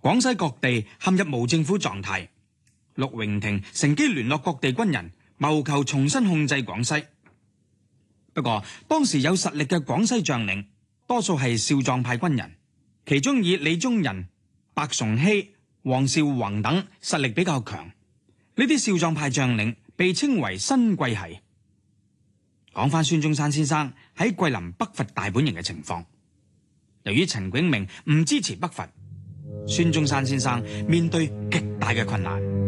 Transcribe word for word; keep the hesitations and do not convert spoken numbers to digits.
廣西各地陷入無政府狀態。陸榮廷乘機聯絡各地軍人，謀求重新控制廣西。不過當時有實力嘅廣西將領多數係少壯派軍人，其中以李宗仁、白崇禧、黃紹竑等實力比較強。呢啲少壯派將領被稱為新桂系。講翻孫中山先生喺桂林北伐大本營嘅情況，由於陳炯明唔支持北伐，孫中山先生面對極大嘅困難。